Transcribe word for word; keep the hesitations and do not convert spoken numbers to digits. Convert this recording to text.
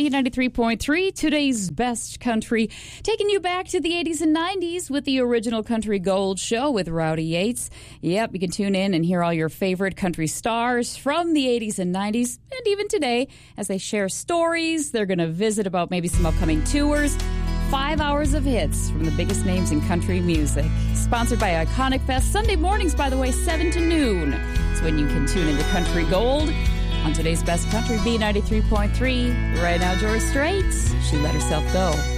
B ninety-three point three, today's best country, taking you back to the eighties and nineties with the original Country Gold Show with Rowdy Yates. Yep, you can tune in and hear all your favorite country stars from the eighties and nineties, and even today, as they share stories. They're going to visit about maybe some upcoming tours. Five hours of hits from the biggest names in country music. Sponsored by Iconic Fest. Sunday mornings, by the way, seven to noon. It's when you can tune into Country Gold on today's best country, B ninety-three point three. Right now, George Strait, She Let Herself Go.